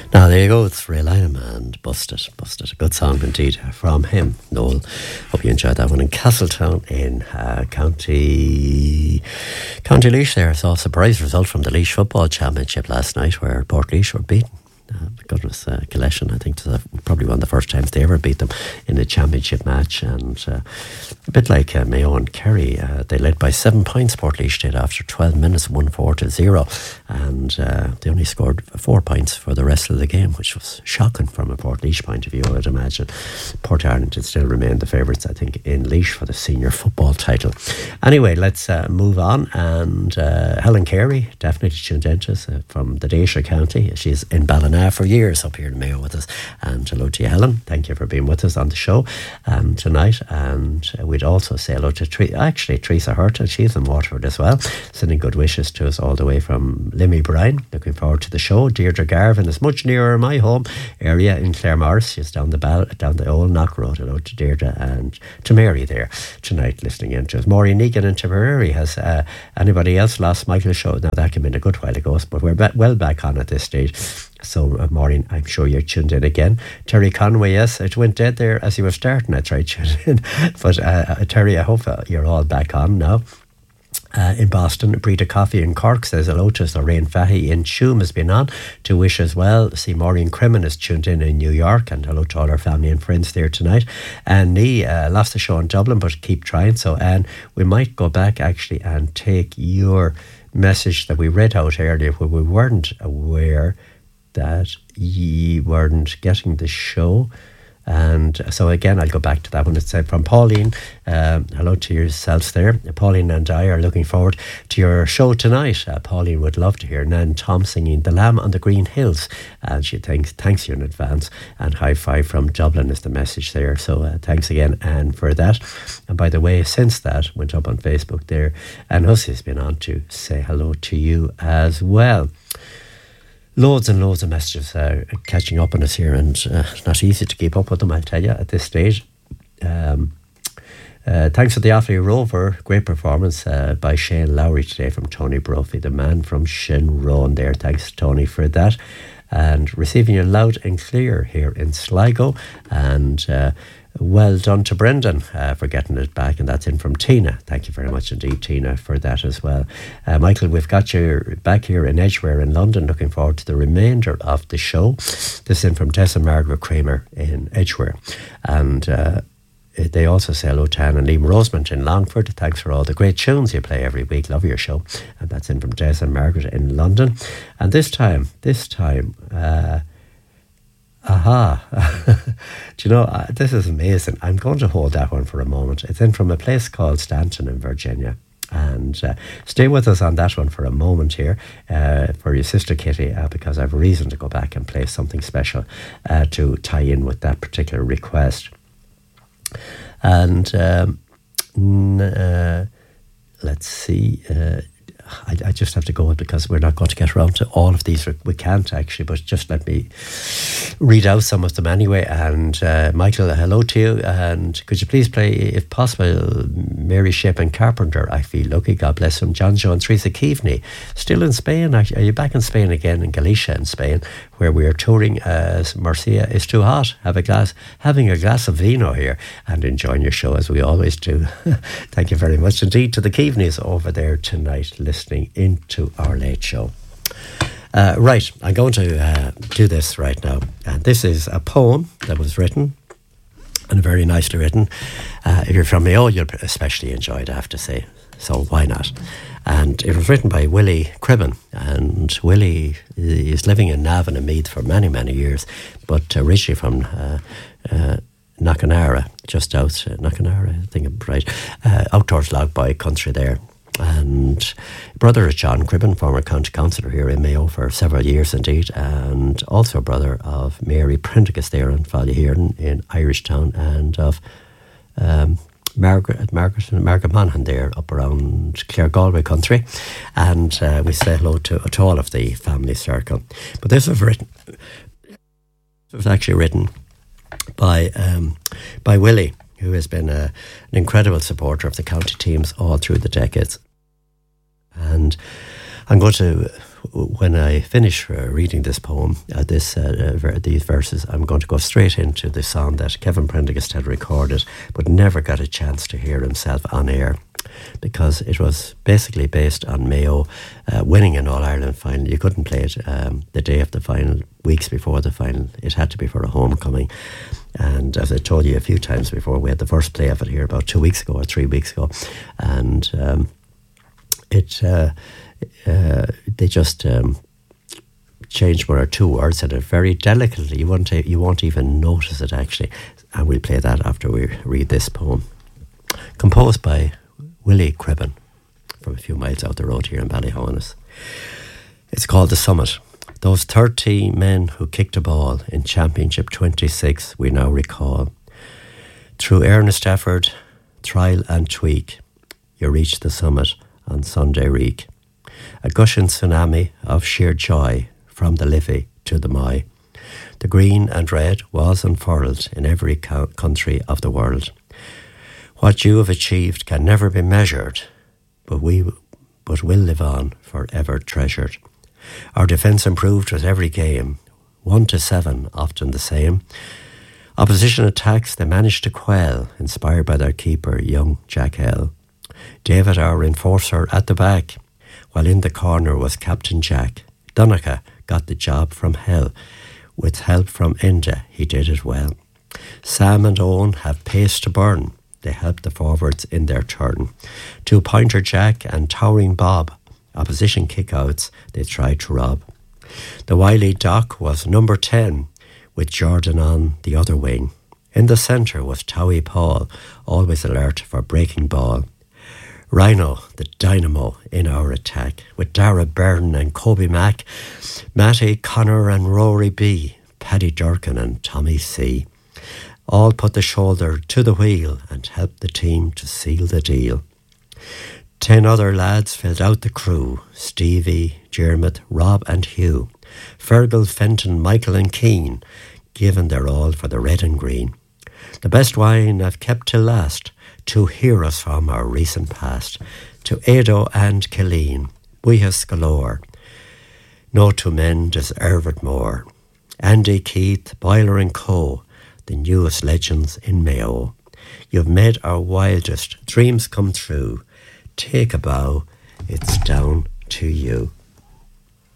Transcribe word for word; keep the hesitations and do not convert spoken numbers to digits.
Now there you go, it's Ray Lynham and Busted, Busted, a good song indeed from him, Noel. Hope you enjoyed that one in Castletown in uh, County County Laois there. Saw a surprise result from the Laois Football Championship last night where Port Laois were beaten. Uh, goodness, uh, Collection, I think, was probably one of the first times they ever beat them in a championship match. And uh, a bit like uh, Mayo and Kerry, uh, they led by seven points, Port Laois did, after twelve minutes, one four to zero. And uh, they only scored four points for the rest of the game, which was shocking from a Port Laois point of view, I would imagine. Port Ireland did still remain the favourites, I think, in Laois for the senior football title. Anyway, let's uh, move on. And uh, Helen Carey, definitely tuned into us uh, from the Daoisha County. She's in Ballina for years up here in Mayo with us, and hello to you, Helen. Thank you for being with us on the show um, tonight. And uh, we'd also say hello to Tre- actually Teresa Hurton. She's in Waterford as well, sending good wishes to us all the way from Limmy Bryan. Looking forward to the show. Deirdre Garvin is much nearer my home area in Claremorris. She's down the ball, down the old Knock Road. Hello to Deirdre and to Mary there tonight listening in to us. Maureen Negan in Tipperary. Has uh, anybody else lost Michael's show? Now that came in a good while ago, but we're ba- well back on at this stage. So, uh, Maureen, I'm sure you're tuned in again. Terry Conway, yes, it went dead there as you were starting. I tried tuning in. But, uh, Terry, I hope uh, you're all back on now. Uh, in Boston, Brita Coffee in Cork says hello to us. Lorraine Fahy in Tuam has been on to wish as well. See, Maureen Crimmon is tuned in in New York, and hello to all our family and friends there tonight. And Nee uh, lost the show in Dublin, but keep trying. So, Anne, we might go back actually and take your message that we read out earlier where we weren't aware that ye weren't getting the show. And so again, I'll go back to that one. It's uh, from Pauline. Um, hello to yourselves there. Pauline and I are looking forward to your show tonight. Uh, Pauline would love to hear Nan Tom singing The Lamb on the Green Hills. And she thanks, thanks you in advance. And high five from Dublin is the message there. So uh, thanks again, Anne, for that. And by the way, since that went up on Facebook there, Anne Hussey has been on to say hello to you as well. Loads and loads of messages uh, catching up on us here, and uh, not easy to keep up with them, I'll tell you, at this stage. Um, uh, thanks for the Offaly Rover. Great performance uh, by Shane Lowry today from Tony Brophy, the man from Shinrone there. Thanks, Tony, for that. And receiving you loud and clear here in Sligo. And uh, well done to Brendan uh, for getting it back, and that's in from Tina. Thank you very much indeed, Tina, for that as well. Uh, Michael, we've got you back here in Edgware in London. Looking forward to the remainder of the show. This in from Tessa Margaret Kramer in Edgware. And uh, they also say hello to Anne and Liam Rosemont in Longford. Thanks for all the great tunes you play every week. Love your show. And that's in from Tessa and Margaret in London. And this time, this time... Uh, Aha. Do you know, uh, this is amazing. I'm going to hold that one for a moment. It's in from a place called Stanton in Virginia. And uh, stay with us on that one for a moment here uh, for your sister Kitty, uh, because I have a reason to go back and play something special uh, to tie in with that particular request. And um, uh, let's see... Uh, I, I just have to go because we're not going to get around to all of these. We can't actually, but just let me read out some of them anyway. And uh, Michael, hello to you. And could you please play, if possible, Mary Shapin Carpenter, I Feel Lucky, God bless him. John Joe and Teresa Keaveney, still in Spain. Are you back in Spain again, in Galicia in Spain, where we are touring as Murcia is too hot? Have a glass, having a glass of vino here and enjoying your show as we always do. Thank you very much indeed to the Keaveneys over there tonight, listening into our late show. Uh, right, I'm going to uh, do this right now. And this is a poem that was written, and very nicely written. Uh, if you're from Mayo, you'll especially enjoy it, I have to say. So why not? And it was written by Willie Cribbin. And Willie is living in Navan and Meath for many, many years, but originally from uh, uh, Knockanara, just out uh, Knockanara, I think I'm right, uh, out towards Logboy country there. And brother is John Cribbin, former county councillor here in Mayo for several years indeed, and also brother of Mary Prendergast there in Ballyhearn in Irishtown, and of um, Margaret, Margaret, Margaret Monaghan there up around Clare Galway country. And uh, we say hello to, to all of the family circle. But this was written, it was actually written by um, by Willie, who has been a, an incredible supporter of the county teams all through the decades. And I'm going to when I finish uh, reading this poem, uh, this uh, ver- these verses, I'm going to go straight into the song that Kevin Prendergast had recorded, but never got a chance to hear himself on air, because it was basically based on Mayo uh, winning an All-Ireland final. You couldn't play it um, the day of the final, weeks before the final. It had to be for a homecoming. And as I told you a few times before, we had the first play of it here about two weeks ago or three weeks ago. And um, it uh, uh, they just um, changed one or two words in it very delicately. You won't, you won't even notice it, actually. And we'll play that after we read this poem. Composed by Willie Cribben from a few miles out the road here in Ballyhonas. It's called The Summit. Those thirty men who kicked a ball in Championship twenty-six we now recall. Through earnest effort, trial and tweak, you reached the summit on Sunday reek. A gushing tsunami of sheer joy from the Liffey to the Moy. The green and red was unfurled in every co- country of the world. What you have achieved can never be measured, but we but will live on forever treasured. Our defence improved with every game, one to seven, often the same. Opposition attacks they managed to quell, inspired by their keeper, young Jack Hell. David, our enforcer, at the back, while in the corner was Captain Jack. Donica got the job from hell. With help from Enda, he did it well. Sam and Owen have pace to burn. They helped the forwards in their turn. Two-pointer Jack and towering Bob, opposition kickouts they tried to rob. The wily Doc was number ten, with Jordan on the other wing. In the centre was Towie Paul, always alert for breaking ball. Rhino, the dynamo in our attack, with Dara Byrne and Kobe Mack, Matty, Connor and Rory B, Paddy Durkin and Tommy C. All put the shoulder to the wheel and helped the team to seal the deal. Ten other lads filled out the crew, Stevie, Jermut, Rob and Hugh, Fergal, Fenton, Michael and Keane, given their all for the red and green. The best wine I've kept till last, two heroes from our recent past, to Edo and Killeen, we have galore. No two men deserve it more. Andy, Keith, Boiler and Co., the newest legends in Mayo. You've made our wildest dreams come true. Take a bow, it's down to you.